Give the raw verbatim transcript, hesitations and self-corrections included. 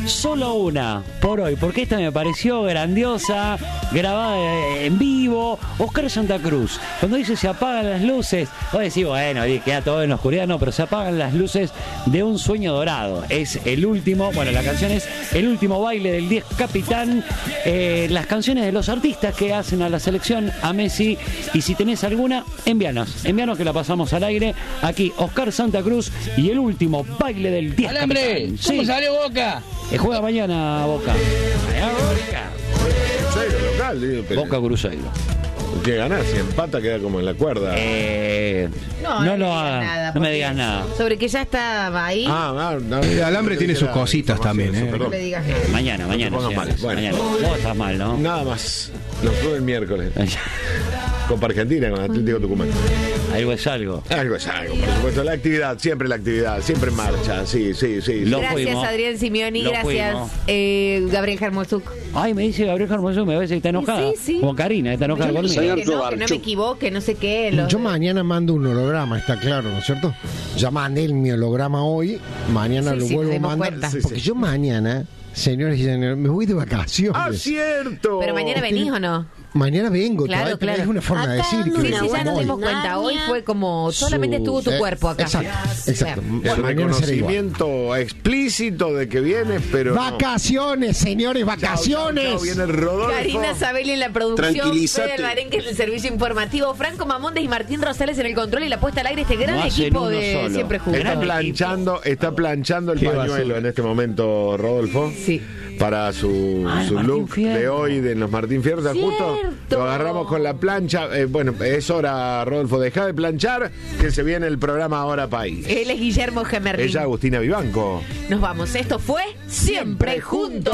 solo una por hoy, porque esta me pareció grandiosa, grabada en vivo. Oscar Santa Cruz, cuando dice se apagan las luces, vos decís, bueno, queda todo en la oscuridad, no, pero se apagan las luces de un sueño dorado. Es el último, bueno, la canción es El último baile del diez capitán. Eh, las canciones de los artistas que hacen a la selección, a Messi, y si tenés alguna, envíanos, envíanos que la pasamos al aire. Aquí, Oscar Santa Cruz y el último baile del diez ¡Alambre! capitán. ¿Cómo Sí. salió Boca? Eh, juega mañana Boca. Mañana Boca. Cruzeiro local, digo, pero Boca Cruzeiro. que ganar, si empata queda como en la cuerda. Eh, no, no, lo me digas hagas, nada, no me porque digas nada. Sobre que ya estaba ahí. Ah, no, no, El alambre no tiene dije sus la cositas información, también, eso, ¿eh? No perdón. me digas nada. Mañana, mañana. No te pongas señores, mal. Bueno. Mañana. Vos estás mal, ¿no? Nada más. Los juegos el miércoles. Copa Argentina con Atlético Tucumán. Algo es algo. Algo es algo, por supuesto. La actividad, siempre la actividad, siempre en marcha. Sí, sí, sí. Lo Gracias, fuimos. Adrián Simeoni. Lo Gracias, fuimos. eh, Gabriel Jarmosuk. Ay, me dice Gabriel Hermoso, me parece que está enojada. Sí, sí. Como Karina, está enojada Yo conmigo. dije que no, que no me equivoque, no sé qué. los- Yo mañana mando un holograma, está claro, ¿no es cierto? Ya mandé mi holograma hoy, mañana Sí, lo sí, vuelvo nos a dimos mandar. cuenta. Sí, Porque sí. yo mañana, señores y señores, me voy de vacaciones. ¡Ah, cierto! Pero mañana venís o no. Mañana vengo, Claro, todavía, pero claro. es una forma de Acá decir que Sí, Una sí, ya nos voy. dimos cuenta. Hoy fue como solamente estuvo tu Eh, cuerpo acá. Exacto, exacto. El Mañana será igual. reconocimiento explícito de que viene, pero. no. Vacaciones, señores, Chao, vacaciones. chao, chao, viene Rodolfo. Karina Sabelli en la producción, Tranquilízate. Fede Alvarenque en el servicio informativo, Franco Mamondes y Martín Rosales en el control y la puesta al aire. Este gran No hacen equipo uno de solo. Siempre Juntos. Está Gran planchando, está planchando el Qué pañuelo basura. en este momento, Rodolfo. Sí. Para su, Ah, el su Martín look Fierro. de hoy de los Martín Fierro. Justo Cierto. lo agarramos con la plancha. Eh, bueno, es hora, Rodolfo, deja de planchar, que se viene el programa Ahora País. Él es Guillermo Gemerling. Ella, Agustina Vivanco. Nos vamos. Esto fue Siempre Juntos.